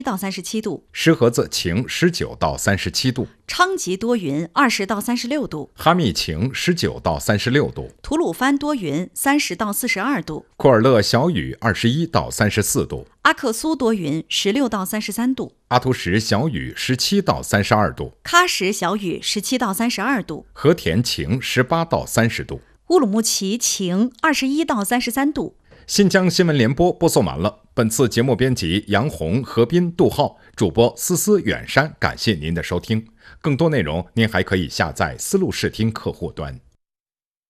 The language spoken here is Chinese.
到37度， 石河子晴19到37度， 昌吉多云20到36度， 哈密晴19到36度， 吐鲁番多云30到42度， 库尔勒小雨21到34度， 阿克苏多云16到33度， 阿图什小雨17到32度， 喀什小雨17到32度， 和田晴18到30度， 乌鲁木齐晴21到33度。 新疆新闻联播播送完了。本次节目编辑杨红、何斌、杜浩，主播思思、远山，感谢您的收听。更多内容您还可以下载思路视听客户端。